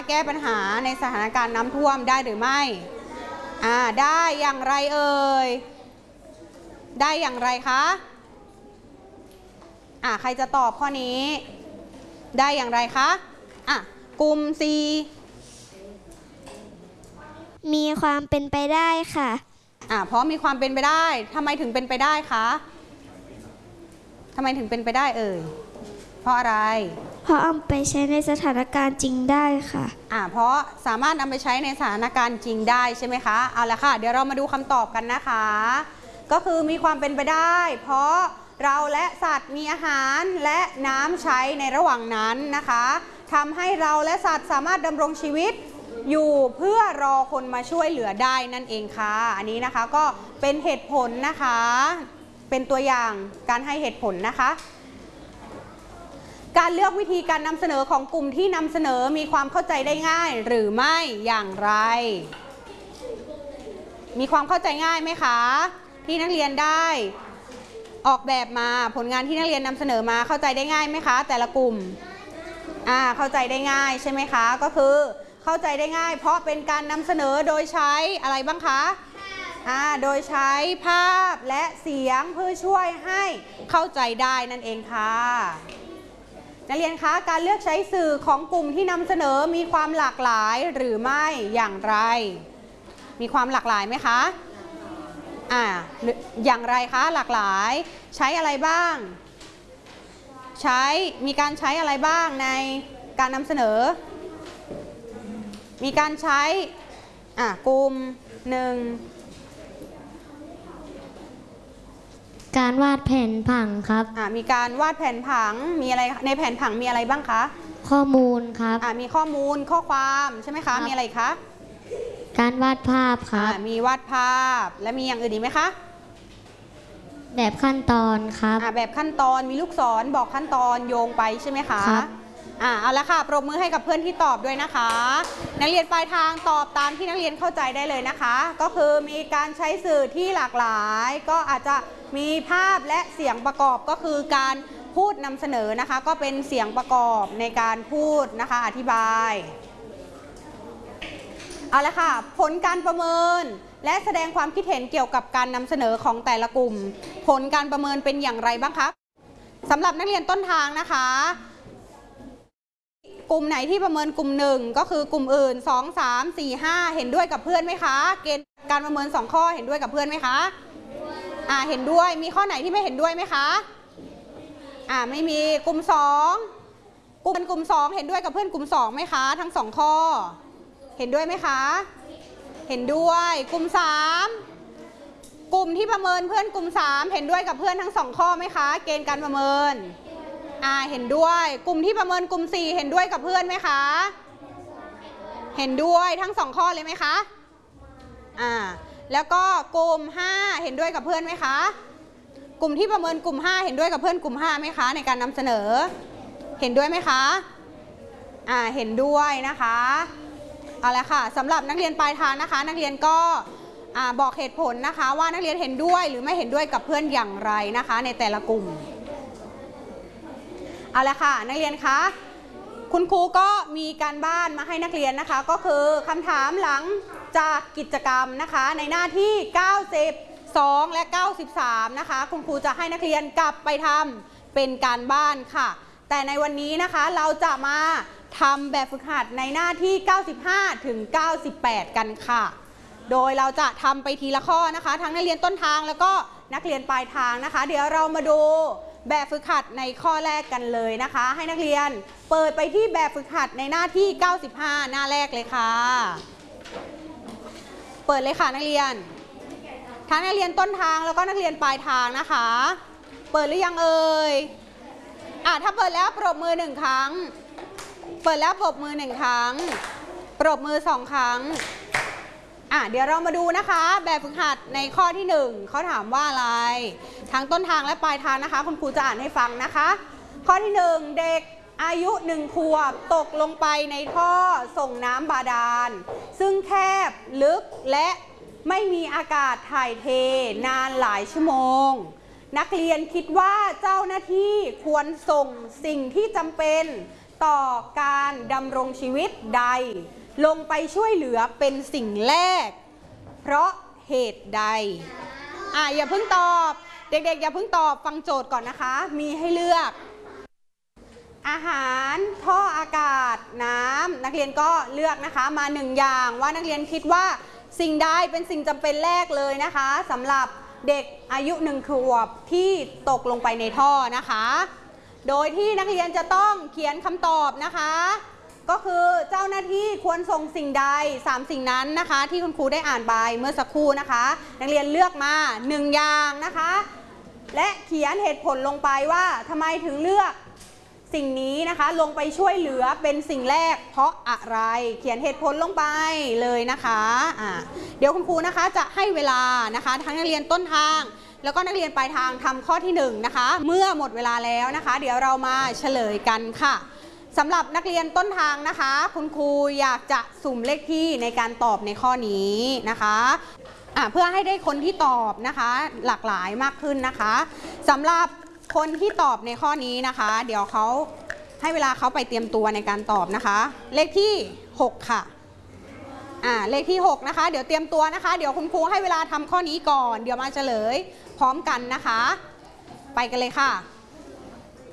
แก้ปัญหาในสถานการณ์น้ำท่วมได้หรือไม่ได้อย่างไรเอ่ยได้อย่างไรคะใครจะตอบข้อนี้ได้อย่างไรคะกลุ่ม C มีความเป็นไปได้ค่ะเพราะมีความเป็นไปได้ทำไมถึงเป็นไปได้คะทำไมถึงเป็นไปได้เอ่ยเพราะอะไรเพราะเอาไปใช้ในสถานการณ์จริงได้ค่ะเพราะสามารถนำไปใช้ในสถานการณ์จริงได้ใช่ไหมคะเอาละค่ะเดี๋ยวเรามาดูคำตอบกันนะคะก็คือมีความเป็นไปได้เพราะเราและสัตว์มีอาหารและน้ำใช้ในระหว่างนั้นนะคะทำให้เราและสัตว์สามารถดำรงชีวิตอยู่เพื่อรอคนมาช่วยเหลือได้นั่นเองค่ะอันนี้นะคะก็เป็นเหตุผลนะคะเป็นตัวอย่างการให้เหตุผลนะคะการเลือกวิธีการนำเสนอของกลุ่มที่นำเสนอมีความเข้าใจได้ง่ายหรือไม่อย่างไรมีความเข้าใจง่ายไหมคะที่นักเรียนได้ออกแบบมาผลงานที่นักเรียนนำเสนอมาเข้าใจได้ง่ายไหมคะแต่ละกลุ่มเข้าใจได้ง่ายใช่ไหมคะก็คือเข้าใจได้ง่ายเพราะเป็นการนำเสนอโดยใช้อะไรบ้างคะโดยใช้ภาพและเสียงเพื่อช่วยให้เข้าใจได้นั่นเองค่ะนักเรียนคะการเลือกใช้สื่อของกลุ่มที่นำเสนอมีความหลากหลายหรือไม่อย่างไรมีความหลากหลายไหมคะอย่างไรคะหลากหลายใช้อะไรบ้างมีการใช้อะไรบ้างในการนำเสนอมีการใช้กลุ่มหนึ่งการวาดแผนผังครับมีการวาดแผนผังมีอะไรในแผนผังมีอะไรบ้างคะข้อมูลครับมีข้อมูลข้อความใช่ไหมคะมีอะไรคะการวาดภาพครับมีวาดภาพและมีอย่างอื่นอีกไหมคะแบบขั้นตอนครับแบบขั้นตอนมีลูกศรบอกขั้นตอนโยงไปใช่ไหมคะครับเอาละค่ะปรบมือให้กับเพื่อนที่ตอบด้วยนะคะนักเรียนปลายทางตอบตามที่นักเรียนเข้าใจได้เลยนะคะก็คือมีการใช้สื่อที่หลากหลายก็อาจจะมีภาพและเสียงประกอบก็คือการพูดนำเสนอนะคะก็เป็นเสียงประกอบในการพูดนะคะอธิบายเอาละค่ะผลการประเมินและแสดงความคิดเห็นเกี่ยวกับการนำเสนอของแต่ละกลุ่มผลการประเมินเป็นอย่างไรบ้างคะสำหรับนักเรียนต้นทางนะคะกลุ่มไหนที่ประเมินกลุ่ม1ก็คือกลุ่มอื่น2 3 4 5เห็นด้วยกับเพื่อนไหมคะเกณฑ์การประเมิน2ข้อเห็นด้วยกับเพื่อนไหมคะเห็นด้วยมีข้อไหนที่ไม่เห็นด้วยไหมคะไม่มีกลุ่ม2กลุ่ม2เห็นด้วยกับเพื่อนกลุ่ม2ไหมคะทั้ง2ข้อเห็นด้วยไหมคะเห็นด้วยกลุ่ม3กลุ่มที่ประเมินเพื่อนกลุ่ม3เห็นด้วยกับเพื่อนทั้ง2ข้อไหมคะเกณฑ์การประเมินเห็นด้วยกลุ่มที่ประเมินกลุ่ม4เห็นด้วยกับเพื่อนไหมคะเห็นด้วยทั้ง2ข้อเลยไหมคะแล้วก็กลุ่ม5เห็นด้วยกับเพื่อนไหมคะกลุ่มที่ประเมินกลุ่ม5เห็นด้วยกับเพื่อนกลุ่ม5ไหมคะในการนำเสนอเห็นด้วยไหมคะเห็นด้วยนะคะเอาละค่ะสำหรับนักเรียนปลายทางนะคะนักเรียนก็บอกเหตุผลนะคะว่านักเรียนเห็นด้วยหรือไม่เห็นด้วยกับเพื่อนอย่างไรนะคะในแต่ละกลุ่มเอาละค่ะนักเรียนคะคุณครูก็มีการบ้านมาให้นักเรียนนะคะก็คือคำถามหลังจากกิจกรรมนะคะในหน้าที่92และ93นะคะคุณครูจะให้นักเรียนกลับไปทำเป็นการบ้านค่ะแต่ในวันนี้นะคะเราจะมาทำแบบฝึกหัดในหน้าที่95ถึง98กันค่ะโดยเราจะทำไปทีละข้อนะคะทั้งนักเรียนต้นทางแล้วก็นักเรียนปลายทางนะคะเดี๋ยวเรามาดูแบบฝึกหัดในข้อแรกกันเลยนะคะให้นักเรียนเปิดไปที่แบบฝึกหัดในหน้าที่95หน้าแรกเลยค่ะเปิดเลยค่ะนักเรียนทั้งนักเรียนต้นทางแล้วก็นักเรียนปลายทางนะคะเปิดหรือยังเอ่ยถ้าเปิดแล้วปรบมือ1ครั้งเปิดแล้วปรบมือ1ครั้งปรบมือ2ครั้งเดี๋ยวเรามาดูนะคะแบบฝึกหัดในข้อที่1เขาถามว่าอะไรทั้งต้นทางและปลายทางนะคะคุณครูจะอ่านให้ฟังนะคะข้อที่1เด็กอายุ1 ขวบตกลงไปในท่อส่งน้ำบาดาลซึ่งแคบลึกและไม่มีอากาศถ่ายเทนานหลายชั่วโมงนักเรียนคิดว่าเจ้าหน้าที่ควรส่งสิ่งที่จำเป็นต่อการดำรงชีวิตใดลงไปช่วยเหลือเป็นสิ่งแรกเพราะเหตุใดอย่าเพิ่งตอบเด็กๆอย่าเพิ่งตอบฟังโจทย์ก่อนนะคะมีให้เลือกอาหารท่ออากาศน้ำนักเรียนก็เลือกนะคะมา1อย่างว่านักเรียนคิดว่าสิ่งใดเป็นสิ่งจำเป็นแรกเลยนะคะสำหรับเด็กอายุ1 ขวบที่ตกลงไปในท่อนะคะโดยที่นักเรียนจะต้องเขียนคำตอบนะคะก็คือเจ้าหน้าที่ควรส่งสิ่งใด3สิ่งนั้นนะคะที่คุณครูได้อ่านไปเมื่อสักครู่นะคะนักเรียนเลือกมา1อย่างนะคะและเขียนเหตุผลลงไปว่าทำไมถึงเลือกสิ่งนี้นะคะลงไปช่วยเหลือเป็นสิ่งแรกเพราะอะไรเขียนเหตุผลลงไปเลยนะคะเดี๋ยวคุณครูนะคะจะให้เวลานะคะทั้งนักเรียนต้นทางแล้วก็นักเรียนปลายทางทำข้อที่1นะคะเมื่อหมดเวลาแล้วนะคะเดี๋ยวเรามาเฉลยกันค่ะสำหรับนักเรียนต้นทางนะคะคุณครูอยากจะสุ่มเลขที่ในการตอบในข้อนี้นะคะเพื่อให้ได้คนที่ตอบนะคะหลากหลายมากขึ้นนะคะสำหรับคนที่ตอบในข้อนี้นะคะเดี๋ยวเขาให้เวลาเขาไปเตรียมตัวในการตอบนะคะเลขที่6ค่ะเลขที่6นะคะเดี๋ยวเตรียมตัวนะคะเดี๋ยวคุณครูให้เวลาทำข้อนี้ก่อนเดี๋ยวมาเฉลยพร้อมกันนะคะไปกันเลยค่ะ